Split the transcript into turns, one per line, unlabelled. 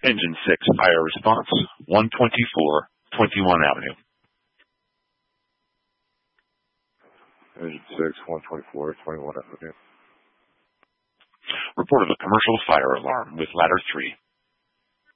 Engine 6, fire response, 124, 21 Avenue.
Engine 6, 124, 21 Avenue.
Report of a commercial fire alarm with ladder 3.